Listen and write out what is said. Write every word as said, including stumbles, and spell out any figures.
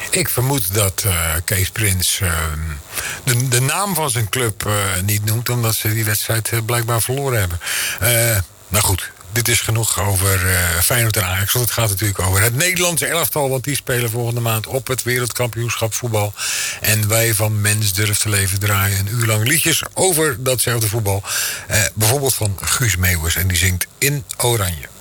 Ik vermoed dat uh, Kees Prins uh, de, de naam van zijn club uh, niet noemt, omdat ze die wedstrijd uh, blijkbaar verloren hebben. Uh, nou goed. Dit is genoeg over uh, Feyenoord en Ajax. Want het gaat natuurlijk over het Nederlandse elftal. Want die spelen volgende maand op het wereldkampioenschap voetbal. En wij van Mens Durft te Leven draaien een uur lang liedjes over datzelfde voetbal. Uh, bijvoorbeeld van Guus Meeuwis. En die zingt In Oranje.